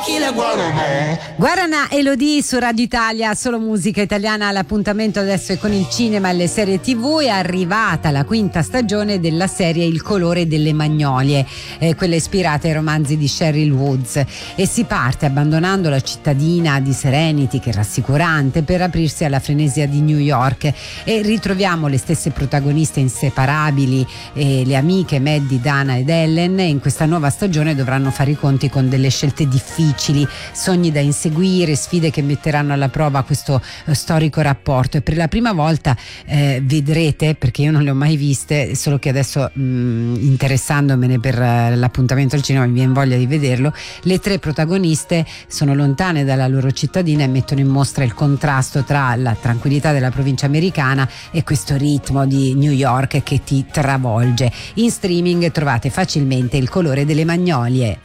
Guaraná Elodie su Radio Italia, solo musica italiana. L'appuntamento adesso è con il cinema e le serie TV. È arrivata la quinta stagione della serie Il colore delle magnolie, quella ispirata ai romanzi di Cheryl Woods, e si parte abbandonando la cittadina di Serenity, che è rassicurante, per aprirsi alla frenesia di New York, e ritroviamo le stesse protagoniste inseparabili, le amiche Maddie, Dana ed Ellen. In questa nuova stagione dovranno fare i conti con delle scelte difficili, sogni da inseguire, sfide che metteranno alla prova questo storico rapporto. E per la prima volta vedrete, perché io non le ho mai viste, solo che adesso interessandomene per l'appuntamento al cinema mi viene voglia di vederlo, le tre protagoniste sono lontane dalla loro cittadina e mettono in mostra il contrasto tra la tranquillità della provincia americana e questo ritmo di New York che ti travolge. In streaming trovate facilmente Il colore delle magnolie.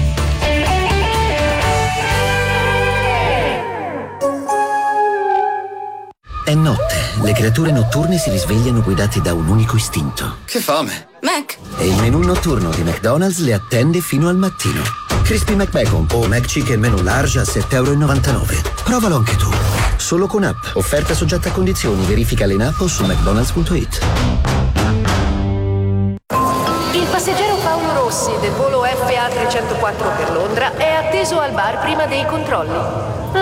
È notte, le creature notturne si risvegliano guidate da un unico istinto. Che fame! Mac! E il menù notturno di McDonald's le attende fino al mattino. Crispy McBacon o McChicken menù large a €7,99. Provalo anche tu. Solo con app. Offerta soggetta a condizioni. Verifica in app o su mcdonalds.it. Il passeggero Paolo Rossi del volo FA 304 per Londra è atteso al bar prima dei controlli.